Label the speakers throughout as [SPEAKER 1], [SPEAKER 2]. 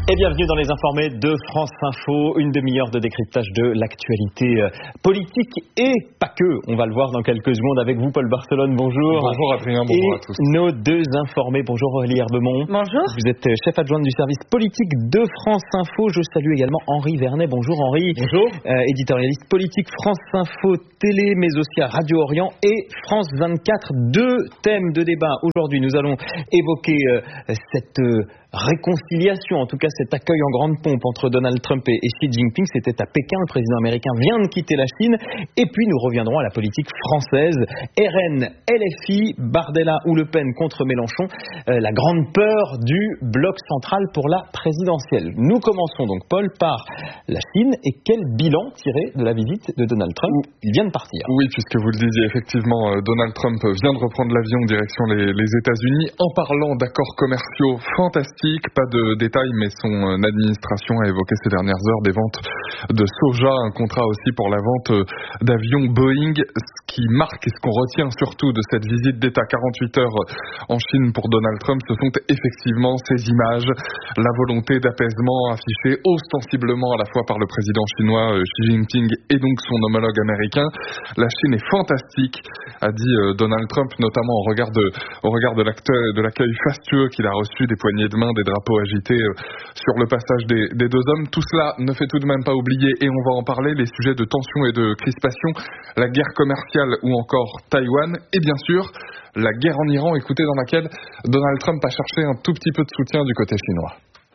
[SPEAKER 1] Et bienvenue dans les informés de France Info, une demi-heure de décryptage de l'actualité politique et pas que. On va le voir dans quelques secondes avec vous, Paul Barcelone. Bonjour.
[SPEAKER 2] Bonjour Adrien, bonjour à tous.
[SPEAKER 1] Nos deux informés. Bonjour Aurélie Herbemont.
[SPEAKER 3] Bonjour.
[SPEAKER 1] Vous êtes chef adjointe du service politique de France Info. Je salue également Henri Vernet. Bonjour Henri.
[SPEAKER 2] Bonjour.
[SPEAKER 1] Éditorialiste politique France Info Télé, mais aussi à Radio Orient et France 24. Deux thèmes de débat. Aujourd'hui, nous allons évoquer cette réconciliation, en tout cas cet accueil en grande pompe entre Donald Trump et Xi Jinping. C'était à Pékin, le président américain vient de quitter la Chine. Et puis nous reviendrons à la politique française. RN, LFI, Bardella ou Le Pen contre Mélenchon, la grande peur du bloc central pour la présidentielle. Nous commençons donc, Paul, par la Chine. Et quel bilan tiré de la visite de Donald Trump? Il vient de partir.
[SPEAKER 2] Oui, puisque vous le disiez, effectivement, Donald Trump vient de reprendre l'avion direction les États-Unis en parlant d'accords commerciaux fantastiques. Pas de détails, mais son administration a évoqué ces dernières heures des ventes de soja, un contrat aussi pour la vente d'avions Boeing. Ce qui marque et ce qu'on retient surtout de cette visite d'État 48 heures en Chine pour Donald Trump, ce sont effectivement ces images, la volonté d'apaisement affichée ostensiblement à la fois par le président chinois Xi Jinping et donc son homologue américain. La Chine est fantastique, a dit Donald Trump, notamment au regard de l'accueil fastueux qu'il a reçu, des poignées de main, des drapeaux agités sur le passage des deux hommes. Tout cela ne fait tout de même pas oublier, et on va en parler, les sujets de tension et de crispation, la guerre commerciale ou encore Taïwan, et bien sûr la guerre en Iran, écoutez, dans laquelle Donald Trump a cherché un tout petit peu de soutien du côté chinois.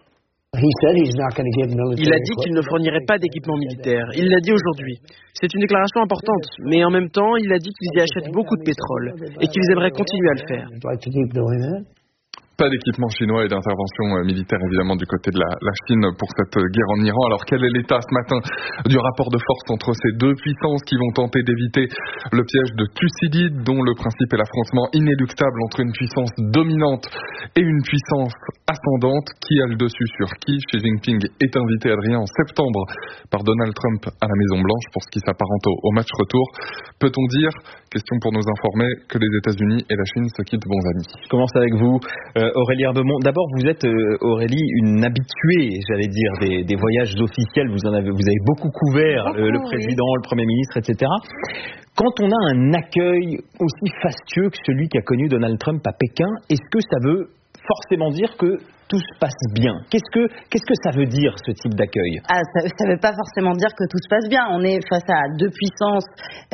[SPEAKER 4] Il a dit qu'il ne fournirait pas d'équipement militaire. Il l'a dit aujourd'hui. C'est une déclaration importante, mais en même temps, il a dit qu'ils y achètent beaucoup de pétrole et qu'ils aimeraient continuer à le faire.
[SPEAKER 2] Pas d'équipement chinois et d'intervention militaire évidemment du côté de la Chine pour cette guerre en Iran. Alors quel est l'état ce matin du rapport de force entre ces deux puissances qui vont tenter d'éviter le piège de Thucydide, dont le principe est l'affrontement inéluctable entre une puissance dominante et une puissance ascendante? Qui a le dessus sur qui? Xi Jinping est invité, Adrien, en septembre par Donald Trump à la Maison Blanche pour ce qui s'apparente au match retour. Peut-on dire, question pour nous informer, que les États-Unis et la Chine se quittent bons amis?
[SPEAKER 1] Je commence avec vous. Aurélie Herbemont, d'abord vous êtes Aurélie une habituée, j'allais dire, des voyages officiels. Vous avez beaucoup couvert le président, le Premier ministre, etc. Quand on a un accueil aussi fastueux que celui qu'a connu Donald Trump à Pékin, est-ce que ça veut forcément dire que tout se passe bien? Qu'est-ce que ça veut dire, ce type d'accueil?
[SPEAKER 3] Ça ne veut pas forcément dire que tout se passe bien. On est face à deux puissances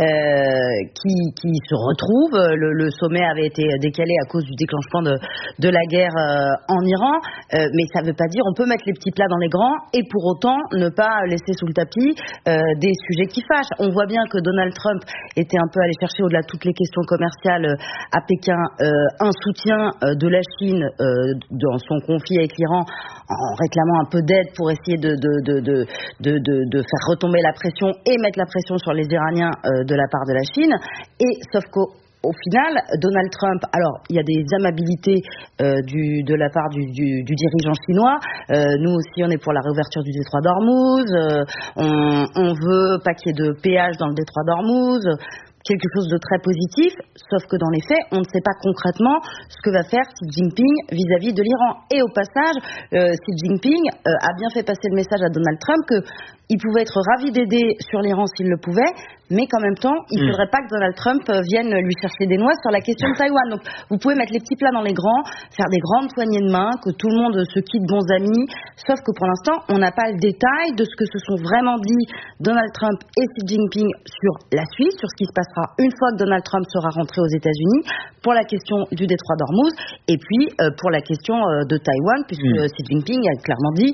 [SPEAKER 3] qui se retrouvent. Le sommet avait été décalé à cause du déclenchement de la guerre en Iran. Mais ça ne veut pas dire on peut mettre les petits plats dans les grands et pour autant ne pas laisser sous le tapis des sujets qui fâchent. On voit bien que Donald Trump était un peu allé chercher, au-delà de toutes les questions commerciales à Pékin, un soutien de la Chine dans son conflit avec l'Iran, en réclamant un peu d'aide pour essayer de faire retomber la pression et mettre la pression sur les Iraniens de la part de la Chine. Et sauf qu'au final, Donald Trump, alors il y a des amabilités de la part du dirigeant chinois. Nous aussi, on est pour la réouverture du détroit d'Ormuz. On veut pas qu'il y ait de péage dans le détroit d'Ormuz. Quelque chose de très positif, sauf que dans les faits, on ne sait pas concrètement ce que va faire Xi Jinping vis-à-vis de l'Iran. Et au passage, Xi Jinping a bien fait passer le message à Donald Trump qu'il pouvait être ravi d'aider sur l'Iran s'il le pouvait, mais qu'en même temps, il ne faudrait pas que Donald Trump vienne lui chercher des noix sur la question de Taïwan. Donc, vous pouvez mettre les petits plats dans les grands, faire des grandes poignées de main, que tout le monde se quitte bons amis, sauf que pour l'instant, on n'a pas le détail de ce que se sont vraiment dit Donald Trump et Xi Jinping sur la suite, sur ce qui se passera une fois que Donald Trump sera rentré aux États-Unis, pour la question du détroit d'Ormuz, et puis pour la question de Taïwan, puisque Xi Jinping a clairement dit,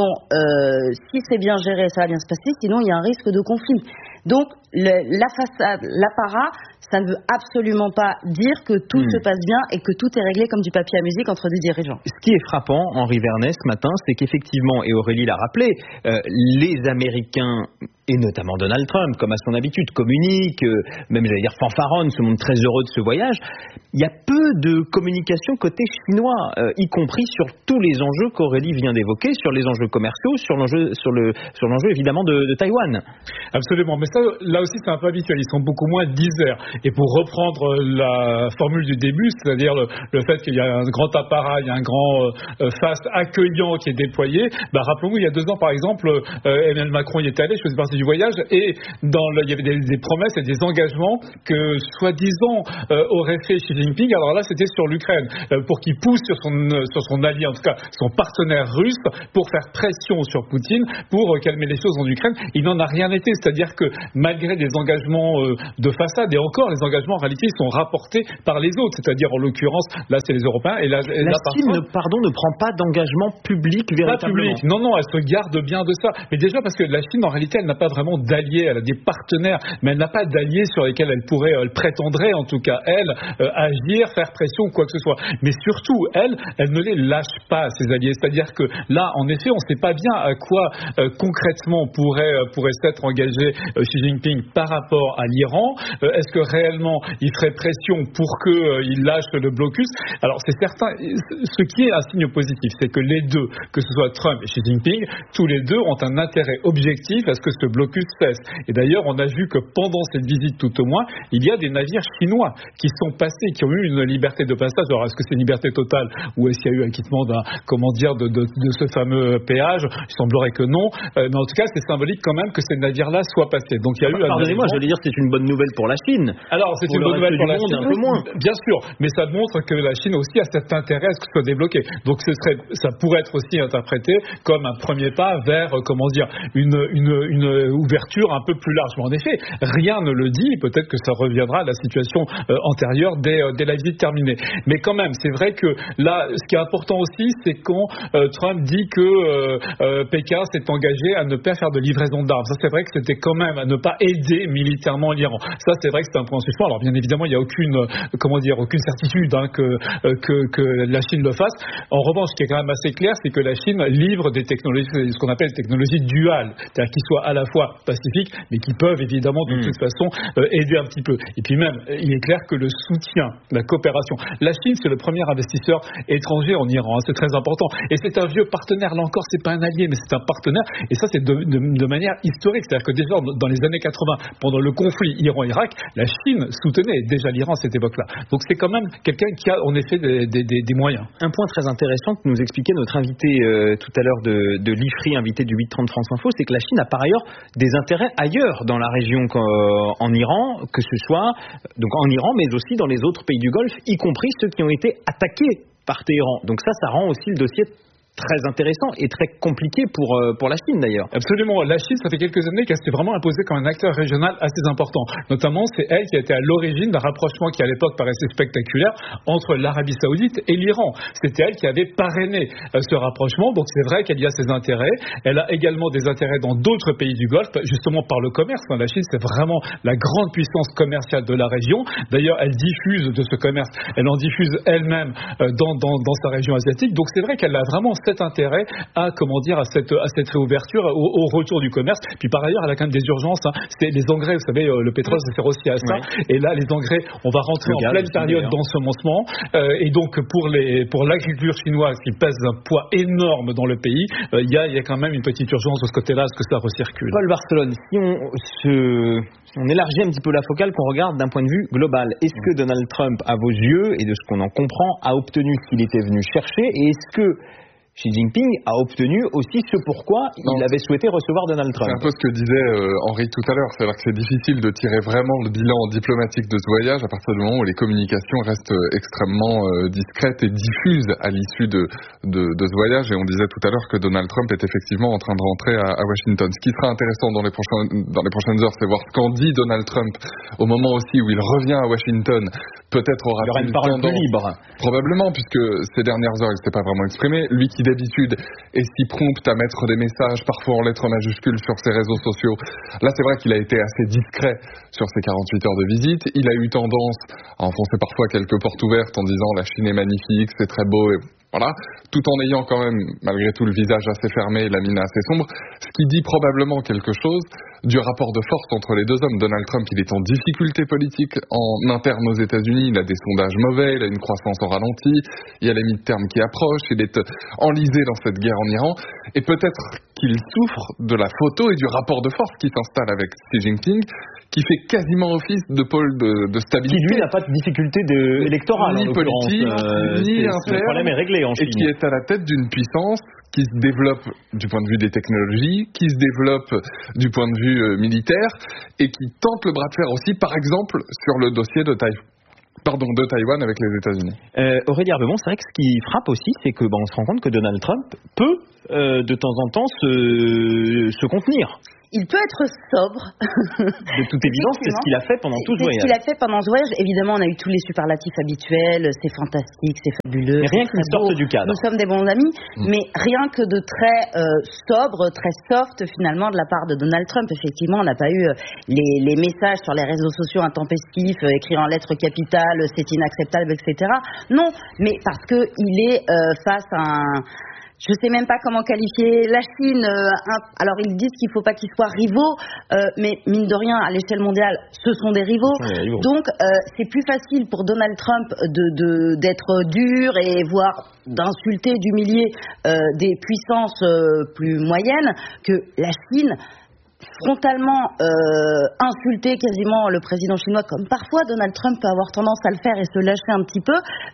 [SPEAKER 3] si c'est bien géré, ça va bien se passer, sinon il y a un risque de conflit. Donc, la façade, l'apparat, ça ne veut absolument pas dire que tout se passe bien et que tout est réglé comme du papier à musique entre deux dirigeants.
[SPEAKER 1] Ce qui est frappant, Henri Vernet, ce matin, c'est qu'effectivement, et Aurélie l'a rappelé, les Américains, et notamment Donald Trump, comme à son habitude, communique, même j'allais dire fanfaronne, se montre très heureux de ce voyage. Il y a peu de communication côté chinois, y compris sur tous les enjeux qu'Aurélie vient d'évoquer, sur les enjeux commerciaux, sur l'enjeu évidemment de Taïwan.
[SPEAKER 5] Absolument, mais ça, là là aussi c'est un peu habituel, ils sont beaucoup moins disers. Et pour reprendre la formule du début, c'est-à-dire le fait qu'il y a un grand appareil, un grand faste accueillant qui est déployé, rappelons-nous, il y a 2 ans par exemple, Emmanuel Macron y est allé, je faisais partie du voyage, et il y avait des promesses et des engagements que soi-disant aurait fait Xi Jinping. Alors là c'était sur l'Ukraine, pour qu'il pousse sur son allié, en tout cas son partenaire russe, pour faire pression sur Poutine, pour calmer les choses en Ukraine. Il n'en a rien été, c'est-à-dire que malgré des engagements de façade, et encore les engagements en réalité ils sont rapportés par les autres, c'est-à-dire en l'occurrence là c'est les Européens, et là
[SPEAKER 1] Chine ne prend pas d'engagement public véritablement.
[SPEAKER 5] Pas public. Non, elle se garde bien de ça. Mais déjà parce que la Chine en réalité elle n'a pas vraiment d'alliés, elle a des partenaires, mais elle n'a pas d'alliés sur lesquels elle prétendrait en tout cas agir, faire pression ou quoi que ce soit. Mais surtout elle ne les lâche pas ses alliés, c'est-à-dire que là en effet on ne sait pas bien à quoi concrètement pourrait s'être engagé Xi Jinping par rapport à l'Iran. Est-ce que réellement il ferait pression pour qu'il lâche le blocus? Alors c'est certain, ce qui est un signe positif, c'est que les deux, que ce soit Trump et Xi Jinping, tous les deux ont un intérêt objectif à ce que ce blocus cesse. Et d'ailleurs on a vu que pendant cette visite tout au moins, il y a des navires chinois qui sont passés, qui ont eu une liberté de passage. Alors est-ce que c'est une liberté totale ou est-ce qu'il y a eu acquittement de ce fameux péage? Il semblerait que non, mais en tout cas c'est symbolique quand même que ces navires-là soient passés. Donc il y a eu
[SPEAKER 1] pardonnez-moi, je veux dire c'est une bonne nouvelle pour la Chine.
[SPEAKER 5] Alors c'est une bonne nouvelle pour la Chine,
[SPEAKER 1] un peu moins.
[SPEAKER 5] Bien sûr, mais ça montre que la Chine aussi a cet intérêt à ce que ce soit débloqué. Donc ça pourrait être aussi interprété comme un premier pas vers une ouverture un peu plus large. Mais en effet, rien ne le dit. Peut-être que ça reviendra à la situation antérieure dès la visite terminée. Mais quand même, c'est vrai que là, ce qui est important aussi, c'est quand Trump dit que Pékin s'est engagé à ne pas faire de livraison d'armes. Ça, c'est vrai que c'était quand même à ne pas aider militairement l'Iran. Ça, c'est vrai que c'est un point en suspens. Alors, bien évidemment, il n'y a aucune certitude que la Chine le fasse. En revanche, ce qui est quand même assez clair, c'est que la Chine livre des technologies, ce qu'on appelle des technologies duales, c'est-à-dire qui soient à la fois pacifiques, mais qui peuvent évidemment de toute façon aider un petit peu. Et puis même, il est clair que le soutien, la coopération. La Chine, c'est le premier investisseur étranger en Iran, c'est très important. Et c'est un vieux partenaire, là encore, c'est pas un allié, mais c'est un partenaire. Et ça, c'est de manière historique. C'est-à-dire que déjà, dans les années 80, pendant le conflit Iran-Irak, la Chine soutenait déjà l'Iran à cette époque-là. Donc c'est quand même quelqu'un qui a en effet des moyens.
[SPEAKER 1] Un point très intéressant que nous expliquait notre invité tout à l'heure de l'IFRI, invité du 830 France Info, c'est que la Chine a par ailleurs des intérêts ailleurs dans la région qu'en Iran, que ce soit donc en Iran, mais aussi dans les autres pays du Golfe, y compris ceux qui ont été attaqués par Téhéran. Donc ça rend aussi le dossier très intéressant et très compliqué pour la Chine d'ailleurs.
[SPEAKER 5] Absolument. La Chine, ça fait quelques années qu'elle s'est vraiment imposée comme un acteur régional assez important. Notamment, c'est elle qui a été à l'origine d'un rapprochement qui à l'époque paraissait spectaculaire entre l'Arabie Saoudite et l'Iran. C'était elle qui avait parrainé ce rapprochement. Donc c'est vrai qu'elle y a ses intérêts. Elle a également des intérêts dans d'autres pays du Golfe, justement par le commerce. La Chine, c'est vraiment la grande puissance commerciale de la région. D'ailleurs, elle diffuse de ce commerce. Elle en diffuse elle-même dans sa région asiatique. Donc c'est vrai qu'elle a vraiment cet intérêt à cette réouverture, au retour du commerce. Puis par ailleurs, elle a quand même des urgences. C'est les engrais, vous savez, le pétrole, ça sert aussi à ça. Oui. Et là, les engrais, on va rentrer en pleine période d'ensemencement. Et donc, pour l'agriculture chinoise qui pèse un poids énorme dans le pays, il y a quand même une petite urgence de ce côté-là, à ce que ça recircule.
[SPEAKER 1] Paul Barcelone, si on élargit un petit peu la focale, qu'on regarde d'un point de vue global, est-ce que Donald Trump, à vos yeux, et de ce qu'on en comprend, a obtenu ce qu'il était venu chercher, et est-ce que Xi Jinping a obtenu aussi ce pourquoi il avait souhaité recevoir Donald Trump?
[SPEAKER 2] C'est un peu ce que disait Henri tout à l'heure, c'est-à-dire que c'est difficile de tirer vraiment le bilan diplomatique de ce voyage à partir du moment où les communications restent extrêmement discrètes et diffuses à l'issue de ce voyage. Et on disait tout à l'heure que Donald Trump est effectivement en train de rentrer à Washington. Ce qui sera intéressant dans les prochaines heures, c'est voir ce qu'en dit Donald Trump au moment aussi où il revient à Washington. Peut-être aura-t-il
[SPEAKER 1] une parole plus libre.
[SPEAKER 2] Probablement, puisque ces dernières heures, il ne s'était pas vraiment exprimé. Lui qui d'habitude est si prompt à mettre des messages, parfois en lettres majuscules, sur ses réseaux sociaux. Là, c'est vrai qu'il a été assez discret sur ces 48 heures de visite. Il a eu tendance à enfoncer parfois quelques portes ouvertes en disant « la Chine est magnifique, c'est très beau ». Voilà, tout en ayant quand même, malgré tout, le visage assez fermé et la mine assez sombre, ce qui dit probablement quelque chose du rapport de force entre les deux hommes. Donald Trump, il est en difficulté politique en interne aux États-Unis, il a des sondages mauvais, il a une croissance en ralenti, il y a les midterms qui approchent, il est enlisé dans cette guerre en Iran, et peut-être qu'il souffre de la photo et du rapport de force qui s'installe avec Xi Jinping, qui fait quasiment office de pôle de stabilité.
[SPEAKER 1] Qui, lui, n'a pas de difficulté électorale,
[SPEAKER 2] ni politique, ni interne.
[SPEAKER 1] Le problème est réglé en Chine.
[SPEAKER 2] Et qui est à la tête d'une puissance qui se développe du point de vue des technologies, qui se développe du point de vue militaire, et qui tente le bras de fer aussi, par exemple, sur le dossier de Taïwan avec les États-Unis.
[SPEAKER 1] Aurélie Herbemont, c'est vrai que ce qui frappe aussi, c'est que on se rend compte que Donald Trump peut de temps en temps se contenir.
[SPEAKER 3] Il peut être sobre.
[SPEAKER 1] De toute évidence, c'est ce qu'il a fait pendant tout ce voyage.
[SPEAKER 3] C'est ce qu'il a fait pendant ce voyage. Évidemment, on a eu tous les superlatifs habituels. C'est fantastique, c'est fabuleux.
[SPEAKER 1] Mais rien qu'il sorte du cadre.
[SPEAKER 3] Nous sommes des bons amis, mais rien que de très sobre, très soft finalement de la part de Donald Trump. Effectivement, on n'a pas eu les messages sur les réseaux sociaux intempestifs, écrits en lettres capitales, c'est inacceptable, etc. Non, mais parce que il est face à un... Je ne sais même pas comment qualifier la Chine. Alors, ils disent qu'il ne faut pas qu'ils soient rivaux, mais mine de rien, à l'échelle mondiale, ce sont des rivaux. Donc, c'est plus facile pour Donald Trump d'être dur et voire d'insulter, d'humilier des puissances plus moyennes que la Chine. Frontalement insulter quasiment le président chinois, comme parfois Donald Trump peut avoir tendance à le faire et se lâcher un petit peu,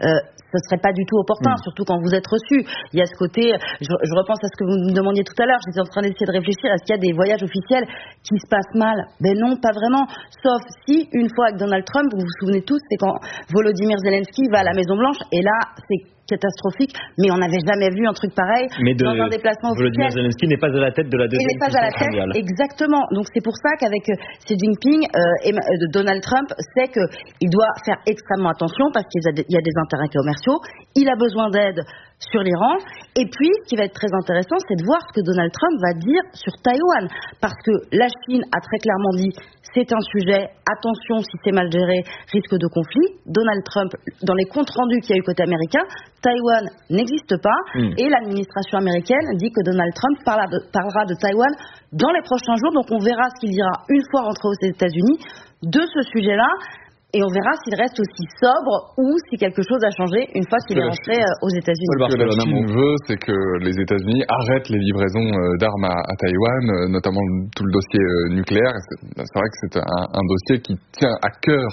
[SPEAKER 3] ce serait pas du tout opportun, surtout quand vous êtes reçu. Il y a ce côté, je repense à ce que vous me demandiez tout à l'heure, j'étais en train d'essayer de réfléchir, est-ce qu'il y a des voyages officiels qui se passent mal? Ben non, pas vraiment, sauf si, une fois avec Donald Trump, vous vous souvenez tous, c'est quand Volodymyr Zelensky va à la Maison Blanche, et là, c'est catastrophique, mais on n'avait jamais vu un truc pareil dans un déplacement
[SPEAKER 1] Volodymyr
[SPEAKER 3] officiel.
[SPEAKER 1] Zelensky n'est pas à la tête de la deuxième puissance mondiale.
[SPEAKER 3] Exactement. Donc c'est pour ça qu'avec Xi Jinping et Donald Trump, c'est qu'il doit faire extrêmement attention parce qu'il y a des intérêts commerciaux. Il a besoin d'aide sur l'Iran. Et puis, ce qui va être très intéressant, c'est de voir ce que Donald Trump va dire sur Taïwan. Parce que la Chine a très clairement dit, c'est un sujet, attention, si c'est mal géré, risque de conflit. Donald Trump, dans les comptes rendus qu'il y a eu côté américain, Taïwan n'existe pas. Et l'administration américaine dit que Donald Trump parlera de Taïwan dans les prochains jours. Donc on verra ce qu'il dira une fois rentré aux États-Unis de ce sujet-là. Et on verra s'il reste aussi sobre ou si quelque chose a changé une fois qu'il est rentré aux États-Unis.
[SPEAKER 2] Ce que la Chine veut, c'est que les États-Unis arrêtent les livraisons d'armes à Taïwan, notamment tout le dossier nucléaire. C'est vrai que c'est un dossier qui tient à cœur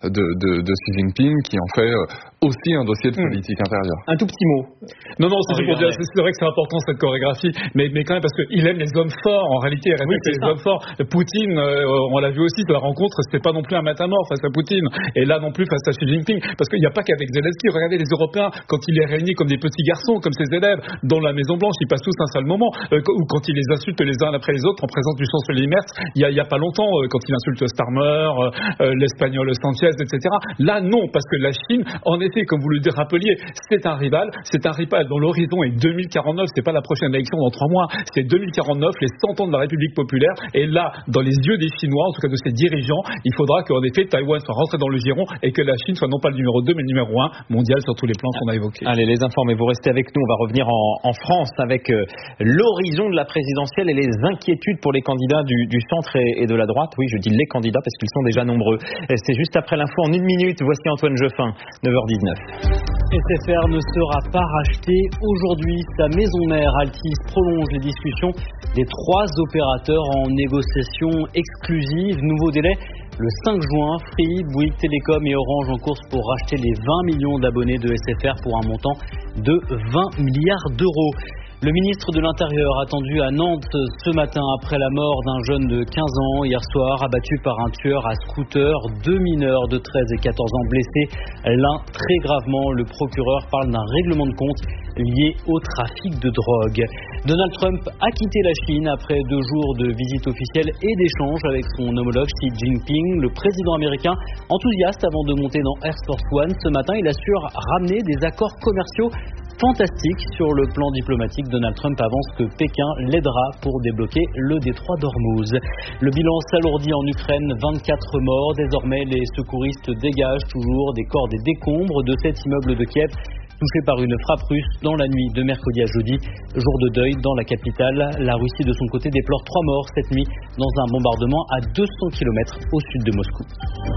[SPEAKER 2] de Xi Jinping, qui en fait aussi un dossier de politique intérieure.
[SPEAKER 1] Un tout petit mot.
[SPEAKER 5] Non, c'est pour dire, c'est vrai que c'est important cette chorégraphie, mais quand même parce qu'il aime les hommes forts. En réalité, il respecte les hommes forts. Poutine, on l'a vu aussi, la rencontre, c'était pas non plus un matamor face à Poutine. Et là non plus face à Xi Jinping, parce qu'il n'y a pas qu'avec Zelensky. Regardez les Européens, quand il les réunit comme des petits garçons, comme ses élèves, dans la Maison Blanche, ils passent tous un sale moment. Ou quand il les insulte les uns après les autres en présence du chancelier Merz, il y a pas longtemps, quand il insulte Starmer, l'Espagnol Sanchez, etc. Là non, parce que la Chine, en effet, comme vous le rappeliez, c'est un rival dont l'horizon est 2049. C'est pas la prochaine élection dans 3 mois, c'est 2049, les 100 ans de la République populaire. Et là, dans les yeux des Chinois, en tout cas de ses dirigeants, il faudra qu'en effet Taïwan soit rentré dans le giron et que la Chine soit non pas le numéro 2 mais le numéro 1 mondial sur tous les plans qu'on a évoqués.
[SPEAKER 1] Allez, les informés, vous restez avec nous. On va revenir en France avec l'horizon de la présidentielle et les inquiétudes pour les candidats du centre et de la droite. Oui, je dis les candidats parce qu'ils sont déjà nombreux. C'est juste après l'info en 1 minute. Voici Antoine Jeffin, 9h19.
[SPEAKER 6] SFR ne sera pas racheté. Aujourd'hui, sa maison mère Altice prolonge les discussions des 3 opérateurs en négociation exclusive. Nouveau délai le 5 juin. Free, Bouygues Télécom et Orange en course pour racheter les 20 millions d'abonnés de SFR pour un montant de 20 milliards d'euros. Le ministre de l'Intérieur attendu à Nantes ce matin après la mort d'un jeune de 15 ans hier soir abattu par un tueur à scooter. 2 mineurs de 13 et 14 ans blessés, l'un très gravement. Le procureur parle d'un règlement de compte lié au trafic de drogue. Donald Trump a quitté la Chine après 2 jours de visite officielle et d'échanges avec son homologue Xi Jinping. Le président américain, enthousiaste avant de monter dans Air Force One, ce matin il assure ramener des accords commerciaux fantastique. Sur le plan diplomatique, Donald Trump avance que Pékin l'aidera pour débloquer le détroit d'Ormuz. Le bilan s'alourdit en Ukraine, 24 morts. Désormais, les secouristes dégagent toujours des corps des décombres de cet immeuble de Kiev, touché par une frappe russe dans la nuit de mercredi à jeudi. Jour de deuil dans la capitale. La Russie, de son côté, déplore 3 morts cette nuit dans un bombardement à 200 km au sud de Moscou.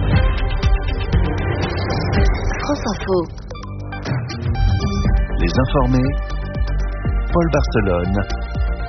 [SPEAKER 7] France Info. Les informés, Paul Barcelone.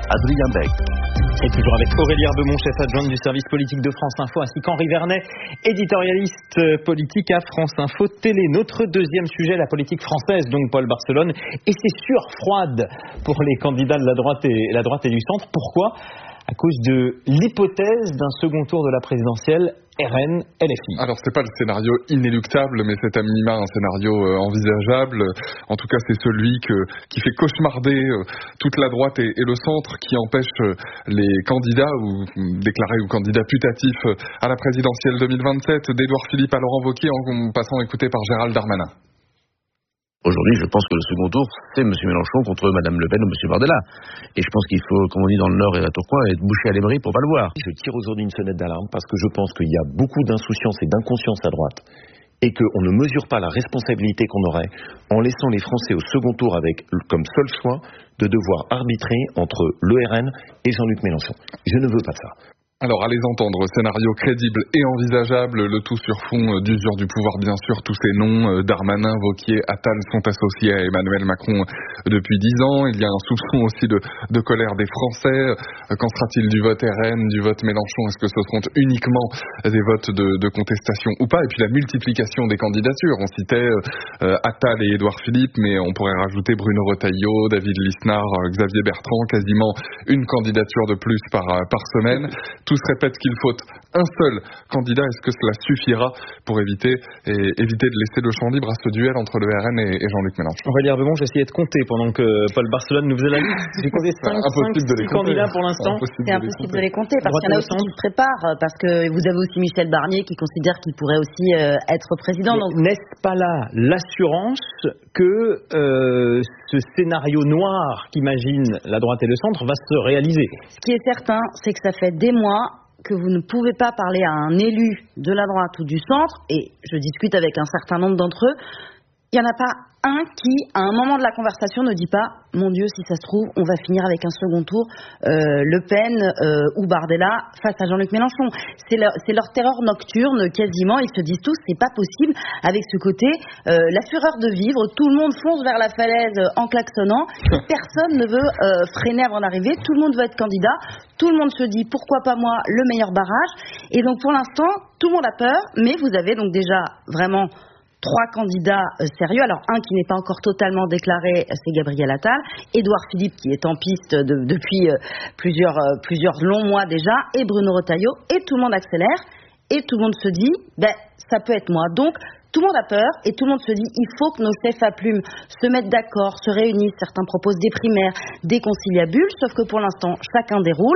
[SPEAKER 8] Adrien Beck.
[SPEAKER 1] Et toujours avec Aurélie Herbemont, chef adjointe du service politique de France Info, ainsi qu'Henri Vernet, éditorialiste politique à France Info Télé. Notre deuxième sujet, la politique française, donc Paul Barcelone, et ses sueurs froides pour les candidats de la droite et du centre. Pourquoi ? À cause de l'hypothèse d'un second tour de la présidentielle RN-LFI.
[SPEAKER 2] Alors c'est pas le scénario inéluctable, mais c'est à minima un scénario envisageable. En tout cas, c'est celui qui fait cauchemarder toute la droite et le centre, qui empêche les candidats ou déclarés ou candidats putatifs à la présidentielle 2027, d'Édouard Philippe à Laurent Wauquiez, en passant écouté par Gérald Darmanin.
[SPEAKER 8] Aujourd'hui, je pense que le second tour, c'est M. Mélenchon contre Mme Le Pen ou M. Bardella. Et je pense qu'il faut, comme on dit dans le Nord et à Tourcoing, être bouché à l'émery pour pas le voir.
[SPEAKER 9] Je tire aujourd'hui une sonnette d'alarme parce que je pense qu'il y a beaucoup d'insouciance et d'inconscience à droite et qu'on ne mesure pas la responsabilité qu'on aurait en laissant les Français au second tour avec comme seul choix de devoir arbitrer entre le RN et Jean-Luc Mélenchon. Je ne veux pas ça.
[SPEAKER 2] Alors, à les entendre, scénario crédible et envisageable, le tout sur fond d'usure du pouvoir, bien sûr. Tous ces noms, Darmanin, Wauquiez, Attal, sont associés à Emmanuel Macron depuis 10 ans. Il y a un soupçon aussi de colère des Français. Qu'en sera-t-il du vote RN, du vote Mélenchon? Est-ce que ce seront uniquement des votes de contestation ou pas? Et puis la multiplication des candidatures. On citait Attal et Édouard Philippe, mais on pourrait rajouter Bruno Retailleau, David Lisnard, Xavier Bertrand, quasiment une candidature de plus par semaine. Tous répètent qu'il faut un seul candidat. Est-ce que cela suffira pour éviter de laisser le champ libre à ce duel entre le RN et Jean-Luc Mélenchon?
[SPEAKER 1] Aurélie Herbemont, j'essayais de compter pendant que Paul Barcelone nous faisait la liste. J'ai compté 5 candidats pour l'instant.
[SPEAKER 3] C'est impossible de les compter parce qu'il y en a aussi qui se préparent. Parce que vous avez aussi Michel Barnier qui considère qu'il pourrait aussi être président. Donc...
[SPEAKER 1] N'est-ce pas là l'assurance que ce scénario noir qu'imagine la droite et le centre va se réaliser?
[SPEAKER 3] Ce qui est certain, c'est que ça fait des mois que vous ne pouvez pas parler à un élu de la droite ou du centre, et je discute avec un certain nombre d'entre eux, il n'y en a pas un qui, à un moment de la conversation, ne dit pas « Mon Dieu, si ça se trouve, on va finir avec un second tour, Le Pen ou Bardella face à Jean-Luc Mélenchon ». C'est leur terreur nocturne, quasiment. Ils se disent tous « C'est pas possible » avec ce côté la fureur de vivre. Tout le monde fonce vers la falaise en klaxonnant. Personne ne veut freiner avant d'arriver. Tout le monde veut être candidat. Tout le monde se dit « Pourquoi pas moi, le meilleur barrage ?» Et donc, pour l'instant, tout le monde a peur. Mais vous avez donc déjà vraiment... 3 candidats sérieux. Alors, un qui n'est pas encore totalement déclaré, c'est Gabriel Attal. Édouard Philippe, qui est en piste depuis plusieurs longs mois déjà. Et Bruno Retailleau. Et tout le monde accélère. Et tout le monde se dit, ça peut être moi. Donc, tout le monde a peur et tout le monde se dit il faut que nos chefs à plumes se mettent d'accord, se réunissent. Certains proposent des primaires, des conciliabules, sauf que pour l'instant, chacun déroule.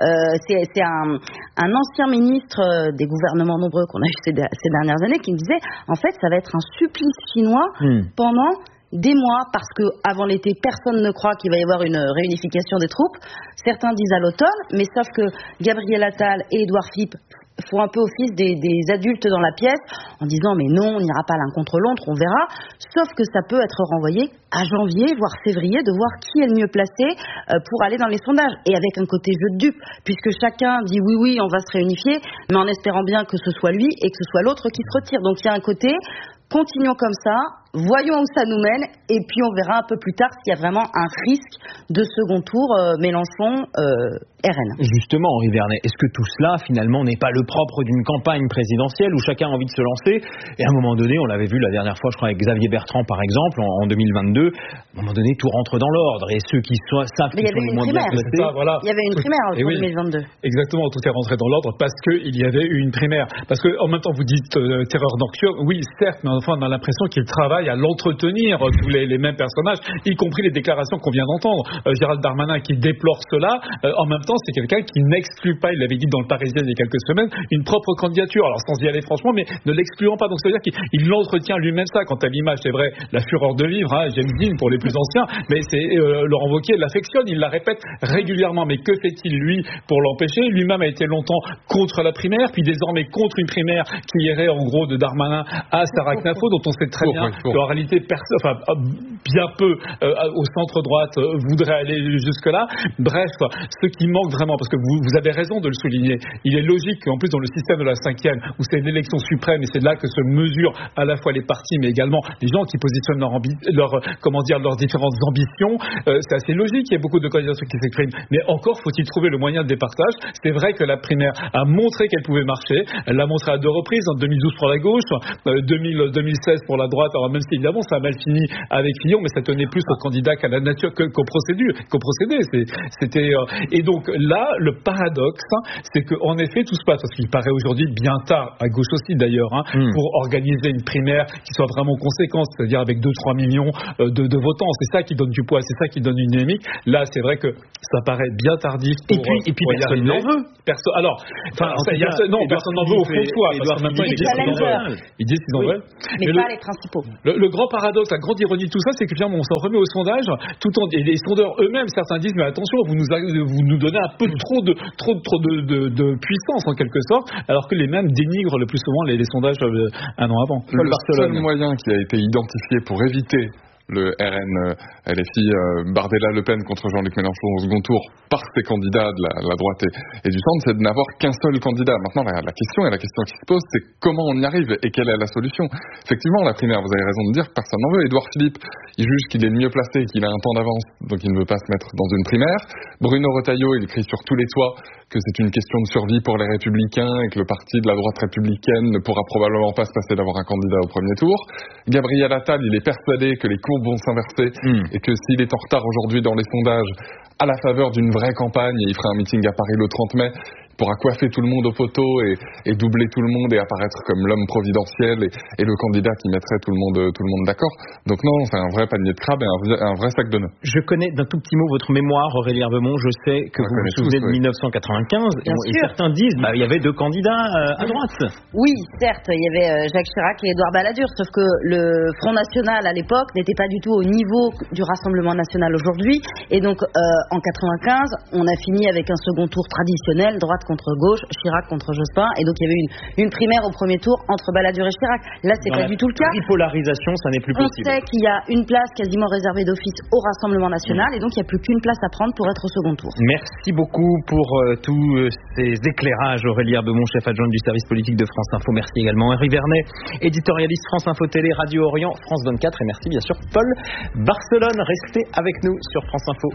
[SPEAKER 3] C'est un ancien ministre des gouvernements nombreux qu'on a eu ces dernières années qui me disait en fait, ça va être un supplice chinois pendant des mois, parce que avant l'été, personne ne croit qu'il va y avoir une réunification des troupes. Certains disent à l'automne, mais sauf que Gabriel Attal et Édouard Philippe font un peu office des adultes dans la pièce en disant mais non, on n'ira pas l'un contre l'autre, on verra. Sauf que ça peut être renvoyé à janvier, voire février, de voir qui est le mieux placé pour aller dans les sondages. Et avec un côté jeu de dupe, puisque chacun dit oui, on va se réunifier, mais en espérant bien que ce soit lui et que ce soit l'autre qui se retire. Donc il y a un côté, continuons comme ça, voyons où ça nous mène, et puis on verra un peu plus tard s'il y a vraiment un risque de second tour Mélenchon RN.
[SPEAKER 1] Justement, Henri Vernet, est-ce que tout cela finalement n'est pas le propre d'une campagne présidentielle où chacun a envie de se lancer? Et à un moment donné, on l'avait vu la dernière fois, je crois, avec Xavier Bertrand par exemple, en 2022, à un moment donné, tout rentre dans l'ordre, et ceux qui savent qu'ils sont les moins bien placés...
[SPEAKER 3] Il y avait une primaire en 2022.
[SPEAKER 5] Exactement, tout est rentré dans l'ordre parce qu'il y avait eu une primaire. Parce qu'en même temps, vous dites terreur nocturne, oui, certes, mais enfin, on a l'impression qu'il travaille à l'entretenir, tous les mêmes personnages, y compris les déclarations qu'on vient d'entendre. Gérald Darmanin qui déplore cela, en même temps, c'est quelqu'un qui n'exclut pas, il l'avait dit dans le Parisien il y a quelques semaines, une propre candidature, alors sans y aller franchement, mais ne l'excluant pas. Donc ça veut dire qu'il entretient lui-même ça. Quant à l'image, c'est vrai, la fureur de vivre, James Dean pour les plus anciens, mais c'est Laurent Wauquiez l'affectionne, il la répète régulièrement. Mais que fait-il lui pour l'empêcher? Lui-même a été longtemps contre la primaire, puis désormais contre une primaire qui irait en gros de Darmanin à Sarah Knafo, dont on sait très bien que qu'en réalité, bien peu au centre-droite voudraient aller jusque-là. Bref, ce qui manque vraiment, parce que vous avez raison de le souligner, il est logique qu'en plus dans le système de la 5e, où c'est une élection suprême, et c'est là que se mesurent à la fois les partis, mais également les gens qui positionnent leurs différentes ambitions, c'est assez logique, il y a beaucoup de candidatures qui s'expriment, mais encore faut-il trouver le moyen de départage. C'est vrai que la primaire a montré qu'elle pouvait marcher, elle l'a montré à 2 reprises, en 2012 pour la gauche, 2016 pour la droite, alors même si évidemment ça a mal fini avec Fillon, mais ça tenait plus au candidat qu'à la nature qu'au procédé. Et donc là, le paradoxe, c'est qu'en effet tout se passe, parce qu'il paraît aujourd'hui bien tard, à gauche aussi d'ailleurs, pour organiser une primaire qui soit vraiment conséquente, c'est-à-dire avec 2-3 millions de votants. C'est ça qui donne du poids, c'est ça qui donne une dynamique. Là, c'est vrai que ça paraît bien tardif.
[SPEAKER 1] Et puis personne n'en veut.
[SPEAKER 5] Personne n'en veut au fond de soi. Parce qu'en même temps, ils disent qu'ils en veulent.
[SPEAKER 3] Mais pas les principaux.
[SPEAKER 5] Le grand paradoxe, la grande ironie de tout ça, c'est que finalement, on s'en remet au sondage, et les sondeurs eux-mêmes, certains disent, mais attention, vous nous donnez un peu trop de puissance en quelque sorte, alors que les mêmes dénigrent le plus souvent les sondages un an avant.
[SPEAKER 2] Le seul moyen qui a été identifié pour éviter le RN LFI Bardella-Le Pen contre Jean-Luc Mélenchon au second tour par ses candidats de la droite et du centre, c'est de n'avoir qu'un seul candidat. Maintenant, la question qui se pose, c'est comment on y arrive et quelle est la solution. Effectivement, la primaire, vous avez raison de dire que personne n'en veut. Édouard Philippe, il juge qu'il est le mieux placé, qu'il a un temps d'avance, donc il ne veut pas se mettre dans une primaire. Bruno Retailleau, il crie sur tous les toits que c'est une question de survie pour les Républicains et que le parti de la droite républicaine ne pourra probablement pas se passer d'avoir un candidat au premier tour. Gabriel Attal, il est persuadé que les courbes vont s'inverser et que s'il est en retard aujourd'hui dans les sondages, à la faveur d'une vraie campagne, et il fera un meeting à Paris le 30 mai, pourra coiffer tout le monde au poteau et doubler tout le monde et apparaître comme l'homme providentiel et le candidat qui mettrait tout le monde d'accord. Donc non, c'est un vrai panier de crabes et un vrai sac de nœuds.
[SPEAKER 1] Je connais d'un tout petit mot votre mémoire, Aurélie Herbemont. Je sais que vous vous souvenez de 1995 et certains disent il y avait 2 candidats à droite.
[SPEAKER 3] Oui, certes, il y avait Jacques Chirac et Édouard Balladur, sauf que le Front National à l'époque n'était pas du tout au niveau du Rassemblement National aujourd'hui, et donc en 95, on a fini avec un second tour traditionnel, droite contre gauche, Chirac contre Jospin, et donc il y avait une primaire au premier tour entre Balladur et Chirac. Là, c'est pas du tout le cas.
[SPEAKER 1] Tripolarisation, ça n'est plus possible.
[SPEAKER 3] On sait qu'il y a une place quasiment réservée d'office au Rassemblement National, et donc il n'y a plus qu'une place à prendre pour être au second tour.
[SPEAKER 1] Merci beaucoup pour tous ces éclairages, Aurélie Herbemont, chef adjointe du service politique de France Info. Merci également Henri Vernet, éditorialiste France Info Télé, Radio Orient, France 24, et merci bien sûr Paul Barcelone. Restez avec nous sur France Info.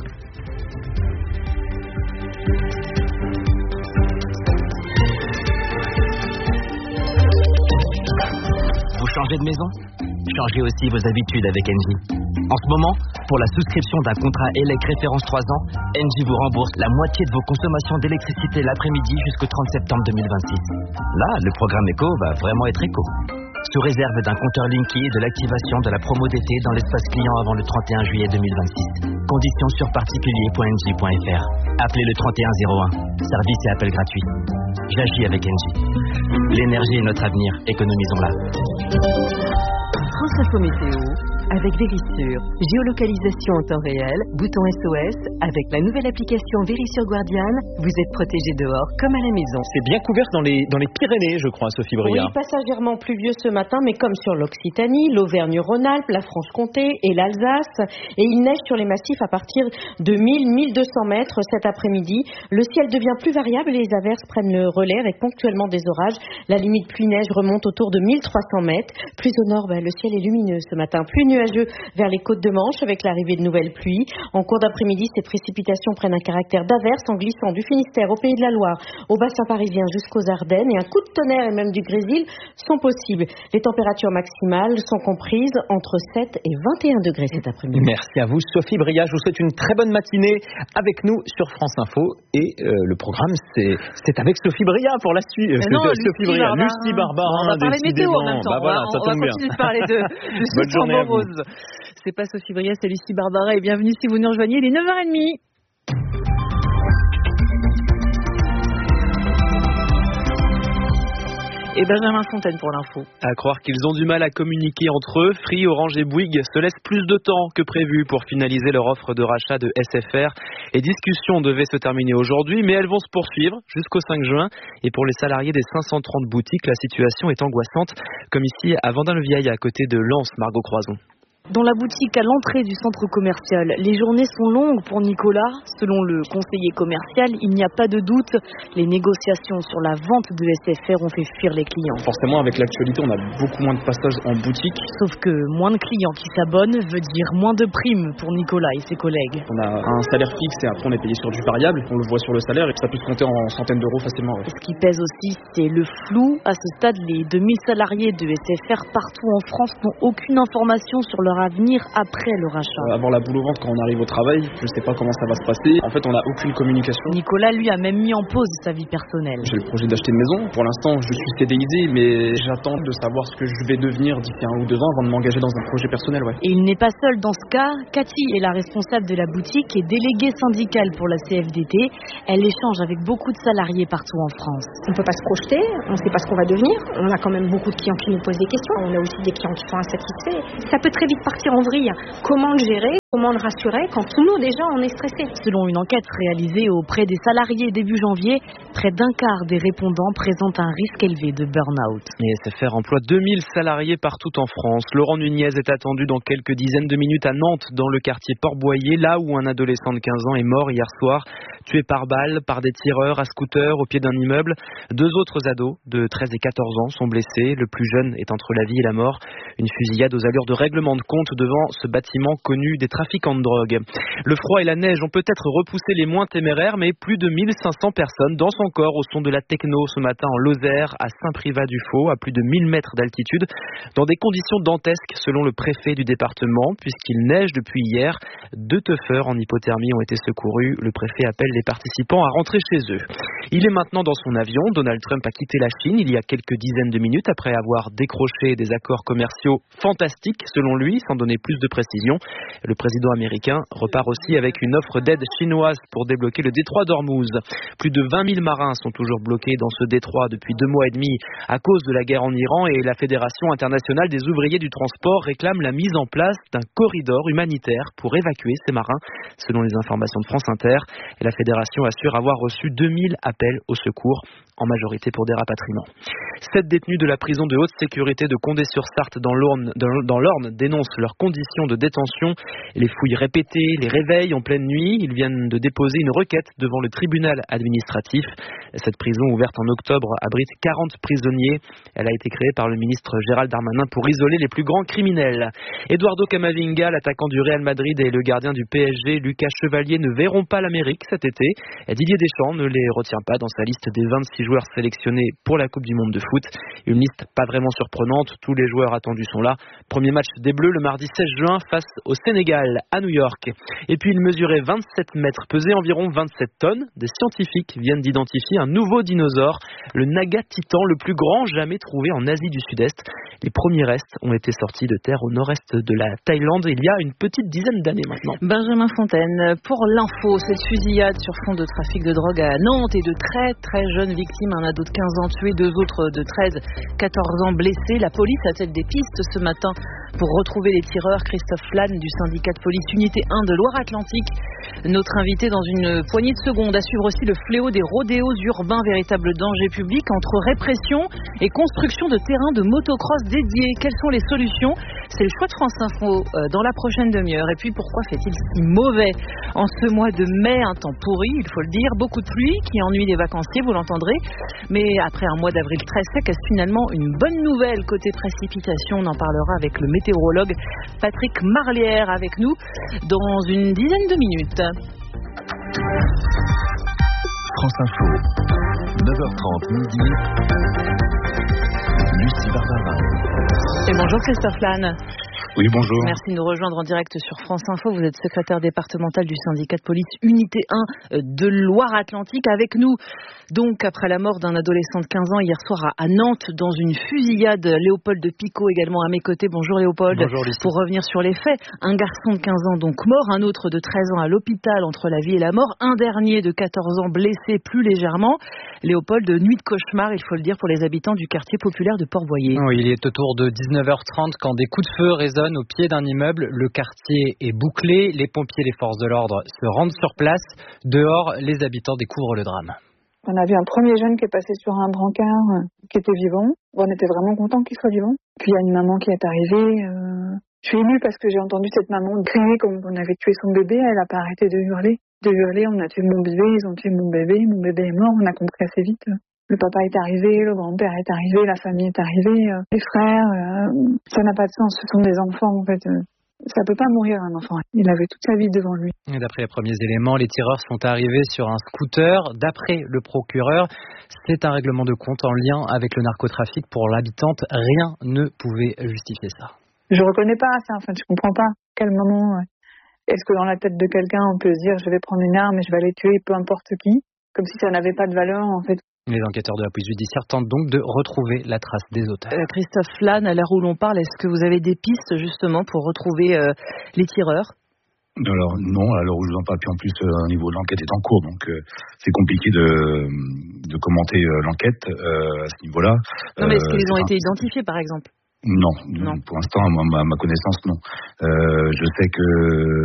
[SPEAKER 10] Vous changez de maison ? Changez aussi vos habitudes avec Engie. En ce moment, pour la souscription d'un contrat ELEC référence 3 ans, Engie vous rembourse la moitié de vos consommations d'électricité l'après-midi jusqu'au 30 septembre 2026. Là, le programme éco va vraiment être éco. Sous réserve d'un compteur Linky et de l'activation de la promo d'été dans l'espace client avant le 31 juillet 2026. Conditions sur particulier.engie.fr. Appelez le 3101. Service et appel gratuit. J'agis avec Engie. L'énergie est notre avenir. Économisons-la.
[SPEAKER 11] France Info Météo, avec Vérissure. Géolocalisation en temps réel, bouton SOS. Avec la nouvelle application Vérissure Guardian, vous êtes protégé dehors comme à la maison.
[SPEAKER 1] C'est bien couvert dans les Pyrénées, je crois, Sophie Bria.
[SPEAKER 12] Oui, passagèrement pluvieux ce matin, mais comme sur l'Occitanie, l'Auvergne-Rhône-Alpes, la Franche-Comté et l'Alsace. Et il neige sur les massifs à partir de 1000-1200 mètres cet après-midi. Le ciel devient plus variable et les averses prennent le relais avec ponctuellement des orages. La limite pluie-neige remonte autour de 1300 mètres. Plus au nord, le ciel est lumineux ce matin, plus nuageux vers les côtes de Manche avec l'arrivée de nouvelles pluies. En cours d'après-midi, ces précipitations prennent un caractère d'averse en glissant du Finistère au Pays de la Loire, au bassin parisien jusqu'aux Ardennes, et un coup de tonnerre et même du grésil sont possibles. Les températures maximales sont comprises entre 7 et 21 degrés cet après-midi.
[SPEAKER 1] Merci à vous Sophie Bria, je vous souhaite une très bonne matinée avec nous sur France Info, et le programme c'est avec Sophie Bria pour la suite. Lucie Barbarin.
[SPEAKER 13] On va parler météo en même temps.
[SPEAKER 1] Voilà, ça tombe bien.
[SPEAKER 13] On va continuer de parler de ce tambour rose. C'est pas Sophie Bria, c'est Lucie Barbarin, et bienvenue si vous nous rejoignez, il est 9h30. Et Benjamin Fontaine pour l'info.
[SPEAKER 4] À croire qu'ils ont du mal à communiquer entre eux, Free, Orange et Bouygues se laissent plus de temps que prévu pour finaliser leur offre de rachat de SFR.
[SPEAKER 14] Les discussions devaient se terminer aujourd'hui, mais elles vont se poursuivre jusqu'au 5 juin. Et pour les salariés des 530 boutiques, la situation est angoissante, comme ici à Vendin-le-Vieil, à côté de Lens, Margot Croison.
[SPEAKER 15] Dans la boutique à l'entrée du centre commercial, les journées sont longues pour Nicolas. Selon le conseiller commercial, il n'y a pas de doute. Les négociations sur la vente de SFR ont fait fuir les clients.
[SPEAKER 16] Forcément, avec l'actualité, on a beaucoup moins de passages en boutique.
[SPEAKER 15] Sauf que moins de clients qui s'abonnent veut dire moins de primes pour Nicolas et ses collègues.
[SPEAKER 16] On a un salaire fixe et après on est payé sur du variable. On le voit sur le salaire et ça peut se compter en centaines d'euros facilement. Ouais.
[SPEAKER 15] Ce qui pèse aussi, c'est le flou. À ce stade, les 2000 salariés de SFR partout en France n'ont aucune information sur leur avenir après le rachat.
[SPEAKER 16] Avoir la boule au ventre quand on arrive au travail, je ne sais pas comment ça va se passer. En fait, on n'a aucune communication.
[SPEAKER 15] Nicolas, lui, a même mis en pause sa vie personnelle.
[SPEAKER 16] J'ai le projet d'acheter une maison. Pour l'instant, je suis CDIsé, mais j'attends de savoir ce que je vais devenir d'ici 1 ou 2 ans avant de m'engager dans un projet personnel. Ouais.
[SPEAKER 15] Et il n'est pas seul dans ce cas. Cathy est la responsable de la boutique et déléguée syndicale pour la CFDT. Elle échange avec beaucoup de salariés partout en France.
[SPEAKER 17] On ne peut pas se projeter, on ne sait pas ce qu'on va devenir. On a quand même beaucoup de clients qui nous posent des questions. On a aussi des clients qui sont insatisfaits. Ça peut très vite partir en vrille. Comment le gérer, comment le rassurer quand nous déjà on est stressés.
[SPEAKER 15] Selon une enquête réalisée auprès des salariés début janvier, près d'un quart des répondants présentent un risque élevé de burn-out.
[SPEAKER 14] Et SFR emploie 2000 salariés partout en France. Laurent Nunez est attendu dans quelques dizaines de minutes à Nantes, dans le quartier Port-Boyer, là où un adolescent de 15 ans est mort hier soir, tué par balle par des tireurs à scooter au pied d'un immeuble. 2 autres ados de 13 et 14 ans sont blessés. Le plus jeune est entre la vie et la mort. Une fusillade aux allures de règlement de compte devant ce bâtiment connu des trafiquants de drogue. Le froid et la neige ont peut-être repoussé les moins téméraires, mais plus de 1500 personnes dansent encore au son de la techno ce matin en Lozère, à Saint-Privat-du-Faux, à plus de 1000 mètres d'altitude, dans des conditions dantesques selon le préfet du département, puisqu'il neige depuis hier. 2 teufeurs en hypothermie ont été secourus. Le préfet appelle les participants à rentrer chez eux. Il est maintenant dans son avion. Donald Trump a quitté la Chine il y a quelques dizaines de minutes après avoir décroché des accords commerciaux fantastiques, selon lui, sans donner plus de précision. Le président américain repart aussi avec une offre d'aide chinoise pour débloquer le détroit d'Ormuz. Plus de 20 000 marins sont toujours bloqués dans ce détroit depuis 2 mois et demi à cause de la guerre en Iran, et la Fédération internationale des ouvriers du transport réclame la mise en place d'un corridor humanitaire pour évacuer ces marins, selon les informations de France Inter. Et la Fédération assure avoir reçu 2000 appels au secours, en majorité pour des rapatriements. 7 détenus de la prison de haute sécurité de Condé-sur-Sarthe dans l'Orne dénoncent leurs conditions de détention, les fouilles répétées, les réveils en pleine nuit. Ils viennent de déposer une requête devant le tribunal administratif. Cette prison, ouverte en octobre, abrite 40 prisonniers. Elle a été créée par le ministre Gérald Darmanin pour isoler les plus grands criminels. Eduardo Camavinga, l'attaquant du Real Madrid, et le gardien du PSG, Lucas Chevalier, ne verront pas l'Amérique cet été. Didier Deschamps ne les retient pas dans sa liste des 26 joueurs sélectionnés pour la Coupe du Monde de foot. Une liste pas vraiment surprenante, tous les joueurs attendus sont là. Premier match des Bleus le mardi 16 juin face au Sénégal à New York. Et puis il mesurait 27 mètres, pesait environ 27 tonnes. Des scientifiques viennent d'identifier un nouveau dinosaure, le Naga Titan, le plus grand jamais trouvé en Asie du Sud-Est. Les premiers restes ont été sortis de terre au nord-est de la Thaïlande il y a une petite dizaine d'années maintenant.
[SPEAKER 13] Benjamin Fontaine, pour l'info, cette fusillade sur fond de trafic de drogue à Nantes et de très très jeunes victimes, un ado de 15 ans tué, 2 autres de 13, 14 ans blessés. La police a-t-elle des pistes ce matin pour retrouver les tireurs? Christophe Flann du syndicat de police Unité 1 de Loire-Atlantique, notre invité dans une poignée de secondes, à suivre aussi le fléau des rodéos urbains, véritable danger public entre répression et construction de terrains de motocross dédiés. Quelles sont les solutions? C'est le choix de France Info dans la prochaine demi-heure. Et puis pourquoi fait-il si mauvais en ce mois de mai? Un temps pourri, il faut le dire, beaucoup de pluie qui ennuie les vacanciers, vous l'entendrez. Mais après un mois d'avril très sec, est-ce finalement une bonne nouvelle côté précipitation? On en parlera avec le météorologue Patrick Marlière avec nous dans une dizaine de minutes.
[SPEAKER 18] France Info, 9h30 midi. Lucie Barbara.
[SPEAKER 13] Et bonjour Christophe Flann.
[SPEAKER 19] Oui, bonjour.
[SPEAKER 13] Merci de nous rejoindre en direct sur France Info. Vous êtes secrétaire départemental du syndicat de police Unité 1 de Loire-Atlantique. Avec nous, donc, après la mort d'un adolescent de 15 ans hier soir à Nantes dans une fusillade. Léopold Picot également à mes côtés. Bonjour Léopold.
[SPEAKER 19] Bonjour Lucie.
[SPEAKER 13] Pour revenir sur les faits, un garçon de 15 ans donc mort, un autre de 13 ans à l'hôpital entre la vie et la mort, un dernier de 14 ans blessé plus légèrement. Léopold, nuit de cauchemar, il faut le dire, pour les habitants du quartier populaire de Port-Boyer.
[SPEAKER 20] Oui, il est autour de 19h30 quand des coups de feu résonnent
[SPEAKER 19] résonne au pied d'un immeuble. Le quartier est bouclé. Les pompiers, les forces de l'ordre se rendent sur place. Dehors, les habitants découvrent le drame.
[SPEAKER 20] On a vu un premier jeune qui est passé sur un brancard qui était vivant. On était vraiment contents qu'il soit vivant. Puis il y a une maman qui est arrivée. Je suis émue parce que j'ai entendu cette maman crier comme on avait tué son bébé. Elle n'a pas arrêté de hurler. On a tué mon bébé, ils ont tué mon bébé est mort. On a compris assez vite. Le papa est arrivé, le grand-père est arrivé, la famille est arrivée, les frères. Ça n'a pas de sens, ce sont des enfants en fait. Ça peut pas mourir un enfant. Il avait toute sa vie devant lui.
[SPEAKER 19] Et d'après les premiers éléments, les tireurs sont arrivés sur un scooter. D'après le procureur, c'est un règlement de compte en lien avec le narcotrafic. Pour l'habitante, rien ne pouvait justifier ça.
[SPEAKER 20] Je reconnais pas ça. Enfin, je comprends pas. Quel moment est-ce que dans la tête de quelqu'un on peut se dire je vais prendre une arme et je vais aller tuer peu importe qui, comme si ça n'avait pas de valeur en fait.
[SPEAKER 19] Les enquêteurs de la police judiciaire tentent donc de retrouver la trace des auteurs.
[SPEAKER 13] Christophe Lannes, à l'heure où l'on parle, est-ce que vous avez des pistes justement pour retrouver les tireurs ?
[SPEAKER 21] Alors non, à l'heure où je vous en parle, puis en plus au niveau de l'enquête est en cours, donc c'est compliqué de commenter l'enquête à ce niveau-là.
[SPEAKER 13] Non, mais est-ce qu'ils ont été identifiés par exemple ?
[SPEAKER 21] Non, pour l'instant, à ma connaissance, non. Je sais que